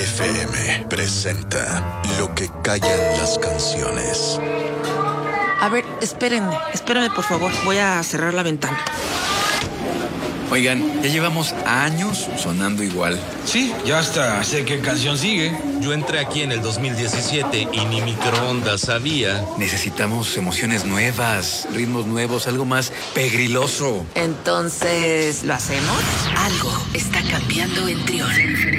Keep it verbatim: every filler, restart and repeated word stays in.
F M presenta Lo que callan las canciones. A ver, espérenme, espérenme por favor, voy a cerrar la ventana. Oigan, ya llevamos años sonando igual. Sí, ya hasta sé qué canción sigue. Yo entré aquí en el dos mil diecisiete y ni microondas sabía. Necesitamos emociones nuevas, ritmos nuevos, algo más pegriloso. Entonces, ¿lo hacemos? Algo está cambiando en Trión.